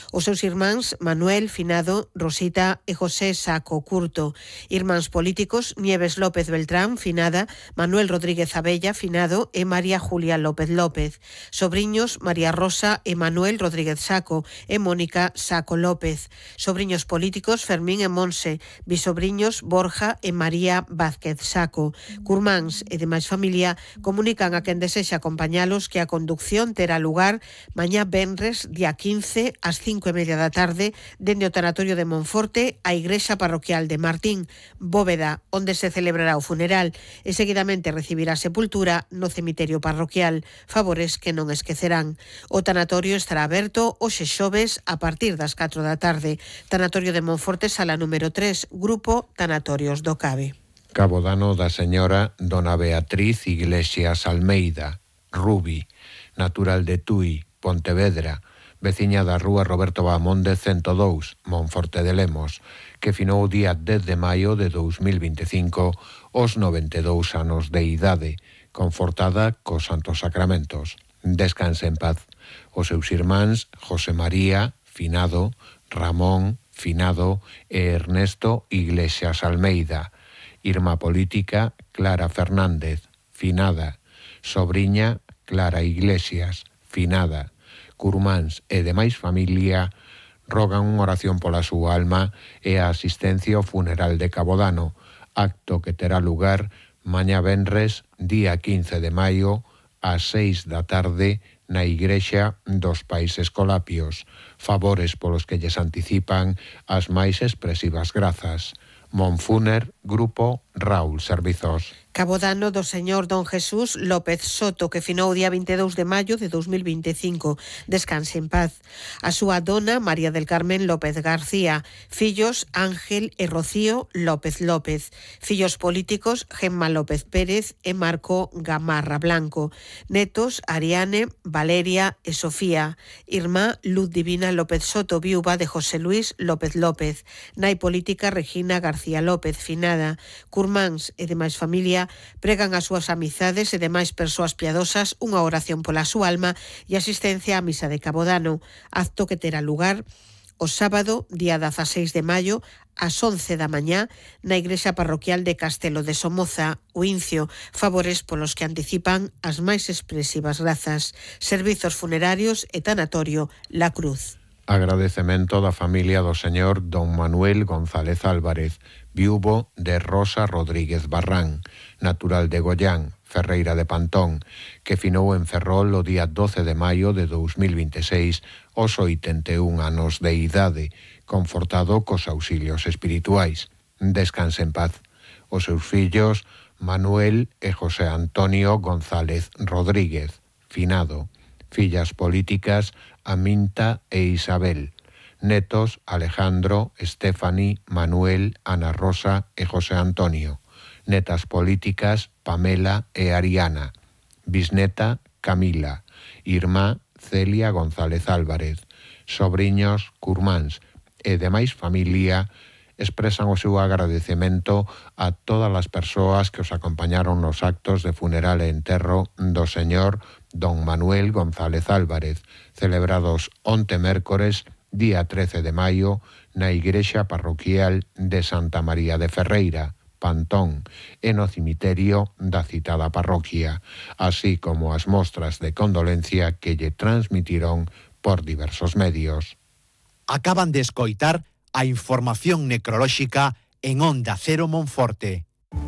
Os seus irmáns Manuel, Finado, Rosita e José Saco Curto. Irmáns políticos Nieves López Beltrán, Finada, Manuel Rodríguez Abella, Finado e María Julia López López. Sobriños María Rosa e Manuel Rodríguez Saco e Mónica Saco López. Sobriños políticos Fermín e Monse. Bisobriños Borja e María Vázquez Saco. Curmáns e demais familia comunican a quen desexa acompañalos que a conducción terá lugar mañá venres, día 15, ás 5:30 da tarde, dende o tanatorio de Monforte á igrexa parroquial de Martín, Bóveda, onde se celebrará o funeral e seguidamente recibirá sepultura no cemiterio parroquial, favores que non esquecerán. O tanatorio estará aberto hoxe xoves a partir das 4 da tarde. Tanatorio de Monforte, sala número 3, Grupo Tanatorios do Cabe. Cabodano da señora Dona Beatriz Iglesias Almeida, Rubi, natural de Tui, Pontevedra, veciña da rúa Roberto Bahamonde 102, Monforte de Lemos, que finou o día 10 de maio de 2025 aos 92 anos de idade, confortada cos santos sacramentos. Descanse en paz. Os seus irmáns José María, Finado, Ramón, Finado e Ernesto Iglesias Almeida. Irmá política Clara Fernández, Finada. Sobriña Clara Iglesias, Finada. Curmáns e demais familia rogan unha oración pola súa alma e a asistencia ao funeral de Cabodano, acto que terá lugar mañá venres, día 15 de maio, ás 6 da tarde, na igrexa dos Pais Escolapios. Favores polos que lles anticipan as máis expresivas grazas. Monfuner, Grupo Raúl Servizos. Cabodano do señor Don Jesús López Soto, que finou o día 22 de maio de 2025. Descanse en paz. A súa dona, María del Carmen López García. Fillos, Ángel e Rocío López López. Fillos políticos, Gemma López Pérez e Marco Gamarra Blanco. Netos, Ariane, Valeria e Sofía. Irmá, Luz Divina López Soto, viúva de José Luis López López. Nai política, Regina García López, Finada. Curmáns e demais familia pregan as súas amizades e demais persoas piadosas unha oración pola súa alma e asistencia á misa de Cabodano, acto que terá lugar o sábado, día 16 de maio, ás 11 da mañá, na igrexa parroquial de Castelo de Somoza, Uincio, favores polos que anticipan as máis expresivas grazas. Servizos funerarios e tanatorio La Cruz. Agradecemento da familia do señor Don Manuel González Álvarez, viúvo de Rosa Rodríguez Barrán, natural de Gollán, Ferreira de Pantón, que finou en Ferrol o día 12 de maio de 2026 aos 81 anos de idade, confortado cos auxilios espirituais. Descanse en paz. Os seus fillos Manuel e José Antonio González Rodríguez, Finado. Fillas políticas Aminta e Isabel. Netos Alejandro, Stephanie, Manuel, Ana Rosa e José Antonio. Netas políticas Pamela e Ariana. Bisneta Camila. Irmá Celia González Álvarez. Sobriños Curmáns e demais familia expresan o seu agradecemento a todas as persoas que os acompañaron nos actos de funeral e enterro do señor Don Manuel González Álvarez, celebrados onte mércores, día 13 de maio, na igrexa parroquial de Santa María de Ferreira, Pantón, e no cemiterio da citada parroquia, así como as mostras de condolencia que lle transmitiron por diversos medios. Acaban de escoitar a información necrolóxica en Onda Cero Monforte.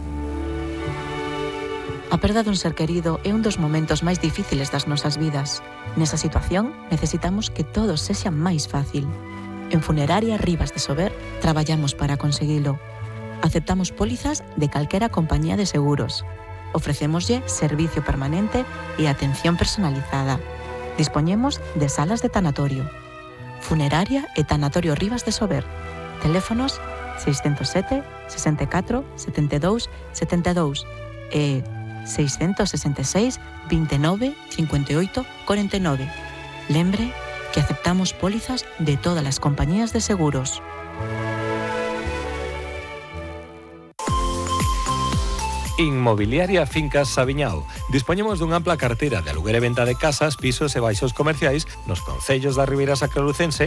A perda dun ser querido é un dos momentos máis difíciles das nosas vidas. Nesa situación, necesitamos que todo sexa máis fácil. En Funeraria Rivas de Sober traballamos para conseguilo. Aceptamos pólizas de calquera compañía de seguros. Ofrecémoslle servicio permanente e atención personalizada. Dispoñemos de salas de tanatorio. Funeraria e Tanatorio Rivas de Sober. Teléfonos 607 64 72 72 e 666 29 58 49. Lembre que aceptamos pólizas de todas las compañías de seguros. Inmobiliaria Fincas Sabiñao. Dispoñemos dunha ampla carteira de aluguer e venta de casas, pisos e baixos comerciais nos concellos da Ribeira Sacralucense